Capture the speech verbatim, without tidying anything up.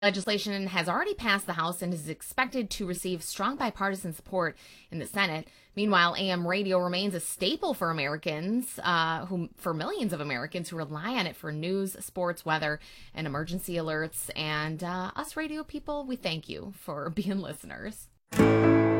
Legislation has already passed the House and is expected to receive strong bipartisan support in the Senate. Meanwhile, A M radio remains a staple for Americans, uh, who, for millions of Americans who rely on it for news, sports, weather, and emergency alerts. And uh, us radio people, we thank you for being listeners.